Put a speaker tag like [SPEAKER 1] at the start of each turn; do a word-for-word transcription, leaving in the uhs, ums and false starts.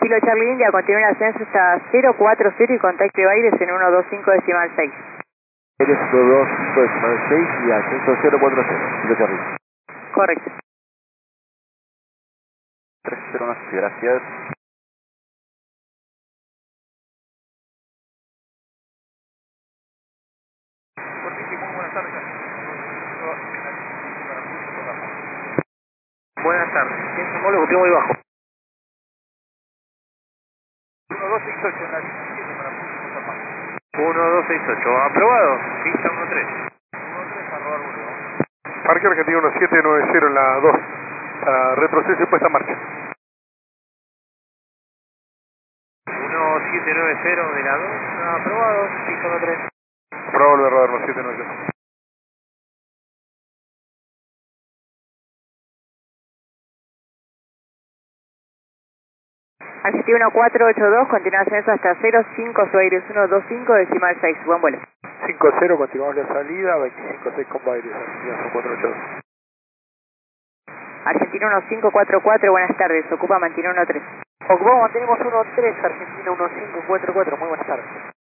[SPEAKER 1] Kilo Charlie India, continúa el ascenso hasta cero cuatro cero y contacto de Baires en ciento veinticinco decimal seis.
[SPEAKER 2] Baires ciento veinticinco decimal seis y ascenso cero cuatro cero, Kilo Charlie.
[SPEAKER 1] Correcto.
[SPEAKER 2] tres cero uno, gracias.
[SPEAKER 3] Buenas tardes.
[SPEAKER 2] Buenas tardes. Pienso en lo que muy bajo.
[SPEAKER 3] uno dos seis ocho en la línea siete para público San Marcos.
[SPEAKER 2] uno dos seis ocho, aprobado. Pista uno tres.
[SPEAKER 3] uno tres arroba uno.
[SPEAKER 4] Parque Argentina uno siete nueve cero en la dos. Para retroceso y puesta en marcha.
[SPEAKER 2] uno siete nueve cero de la dos, aprobado. Pista uno tres.
[SPEAKER 4] Aprobado el radar uno siete nueve cero.
[SPEAKER 1] Argentina cuatro ocho dos, continúa ascenso hasta cero cinco Baires ciento veinticinco decimal seis. Buen vuelo.
[SPEAKER 4] cinco cero, continuamos la salida, veinticinco seis con Baires, Argentina cuatro ocho dos.
[SPEAKER 1] Argentina uno cinco cuatro cuatro, buenas tardes. Ocupa mantiene uno tres.
[SPEAKER 3] Ocupamos, mantenemos uno tres, Argentina uno cinco cuatro cuatro, muy buenas tardes.